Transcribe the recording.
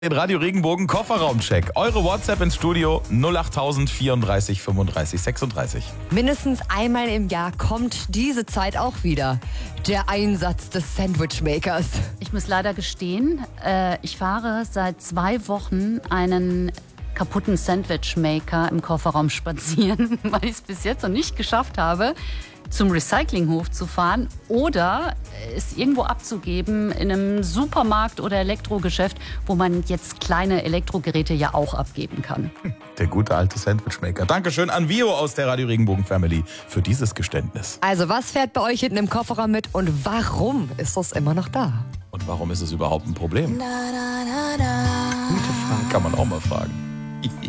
Den Radio Regenbogen Kofferraumcheck. Eure WhatsApp ins Studio 08000 34 35 36. Mindestens einmal im Jahr kommt diese Zeit auch wieder. Der Einsatz des Sandwichmakers. Ich muss leider gestehen, ich fahre seit 2 Wochen einen kaputten Sandwichmaker im Kofferraum spazieren, weil ich es bis jetzt noch nicht geschafft habe, zum Recyclinghof zu fahren oder es irgendwo abzugeben in einem Supermarkt oder Elektrogeschäft, wo man jetzt kleine Elektrogeräte ja auch abgeben kann. Der gute alte Sandwichmaker. Dankeschön an Vio aus der Radio Regenbogen Family für dieses Geständnis. Also was fährt bei euch hinten im Kofferraum mit und warum ist das immer noch da? Und warum ist es überhaupt ein Problem? Gute Frage. Kann man auch mal fragen.